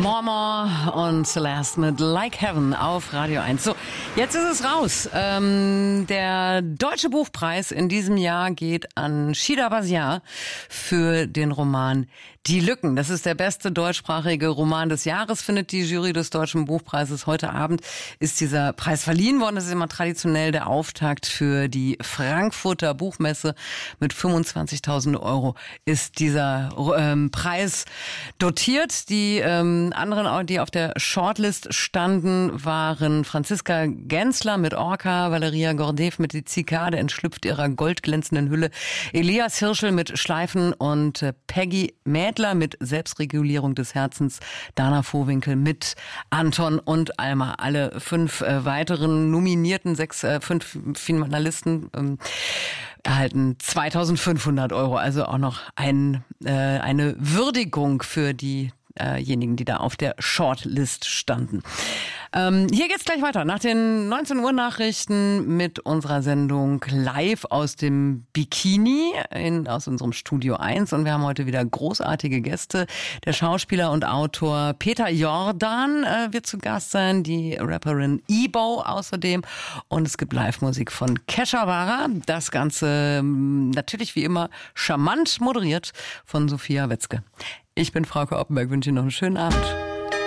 More und Celeste mit Like Heaven auf Radio 1. So, jetzt ist es raus. Der Deutsche Buchpreis in diesem Jahr geht an Shida Baziar für den Roman Die Lücken. Das ist der beste deutschsprachige Roman des Jahres, findet die Jury des Deutschen Buchpreises. Heute Abend ist dieser Preis verliehen worden. Das ist immer traditionell der Auftakt für die Frankfurter Buchmesse. Mit 25.000 € ist dieser Preis dotiert. Die anderen, die auf der Shortlist standen, waren Franziska Gensler mit Orca, Valeria Gordeev mit Die Zikade entschlüpft ihrer goldglänzenden Hülle, Elias Hirschel mit Schleifen und Peggy Mädler mit Selbstregulierung des Herzens, Dana Vohwinkel mit Anton und Alma. Alle 5 weiteren Nominierten, 5 Finalisten erhalten 2.500 €. Also auch noch eine Würdigung für diejenigen, die da auf der Shortlist standen. Hier geht's gleich weiter. Nach den 19 Uhr Nachrichten mit unserer Sendung live aus dem Bikini aus unserem Studio 1. Und wir haben heute wieder großartige Gäste. Der Schauspieler und Autor Peter Jordan wird zu Gast sein, die Rapperin Ebo außerdem. Und es gibt Live-Musik von Kesha Wara. Das Ganze natürlich wie immer charmant moderiert von Sophia Wetzke. Ich bin Frauke Oppenberg, wünsche Ihnen noch einen schönen Abend.